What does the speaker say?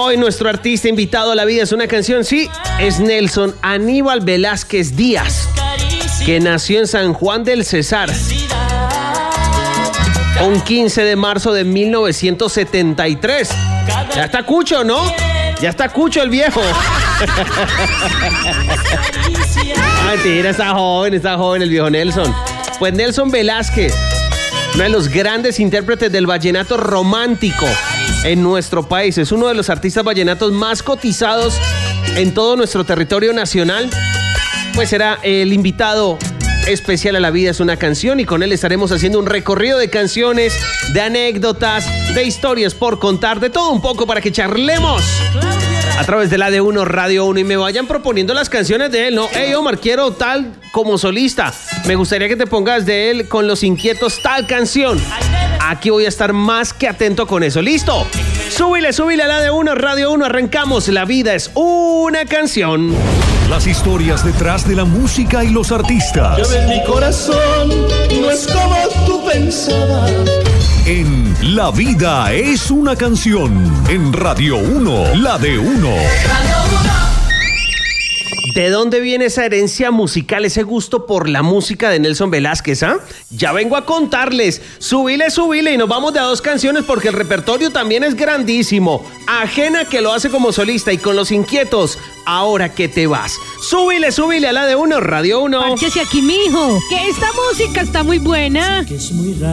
Hoy nuestro artista invitado a La Vida es una Canción, sí, es Nelson Aníbal Velázquez Díaz, que nació en San Juan del Cesar un 15 de marzo de 1973. Ya está cucho, ¿no? Ya está cucho el viejo. Mentira, está joven el viejo Nelson. Pues Nelson Velázquez, uno de los grandes intérpretes del vallenato romántico en nuestro país. Es uno de los artistas vallenatos más cotizados en todo nuestro territorio nacional. Pues será el invitado especial a La Vida es una Canción, y con él estaremos haciendo un recorrido de canciones, de anécdotas, de historias por contar, de todo un poco para que charlemos a través de la de Radio 1 y me vayan proponiendo las canciones de él, ¿no? Hey, Omar, quiero tal como solista. Me gustaría que te pongas de él con Los Inquietos tal canción. Aquí voy a estar más que atento con eso. ¿Listo? Súbile a la de Radio 1. Arrancamos. La Vida es una Canción. Las historias detrás de la música y los artistas. Yo en mi corazón no es como tú pensabas. En La Vida es una Canción. En Radio 1, la de 1. ¿De dónde viene esa herencia musical, ese gusto por la música de Nelson Velázquez, ah? Ya vengo a contarles. Súbile y nos vamos de a dos canciones porque el repertorio también es grandísimo. Ajena, que lo hace como solista, y con Los Inquietos, Ahora que te vas. Súbile a la de Radio 1. Párchese aquí, mijo, que esta música está muy buena. Que es muy raro.